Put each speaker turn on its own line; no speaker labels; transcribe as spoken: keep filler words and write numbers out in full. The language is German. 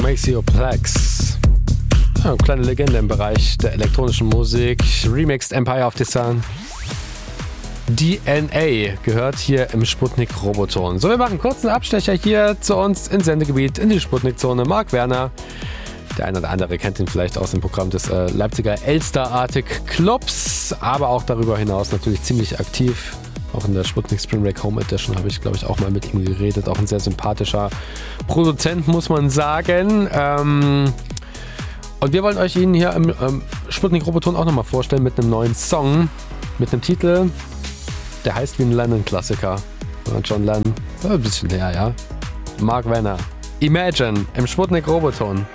Maceo Plex. Ja, eine kleine Legende im Bereich der elektronischen Musik. Remixed Empire of the Sun. D N A gehört hier im Sputnik Roboton. So, wir machen einen kurzen Abstecher hier zu uns ins Sendegebiet, in die Sputnik-Zone. Marc Werner, der eine oder andere kennt ihn vielleicht aus dem Programm des äh, Leipziger Elster-Arctic Clubs, aber auch darüber hinaus natürlich ziemlich aktiv. Auch in der Sputnik Spring Break Home Edition habe ich, glaube ich, auch mal mit ihm geredet. Auch ein sehr sympathischer Produzent, muss man sagen. Ähm, und wir wollen euch ihn hier im ähm, Sputnik Roboton auch nochmal vorstellen mit einem neuen Song, mit einem Titel, der heißt wie ein Lennon-Klassiker. John Lennon, ein bisschen her, ja. Marc Werner, Imagine im Sputnik Roboton.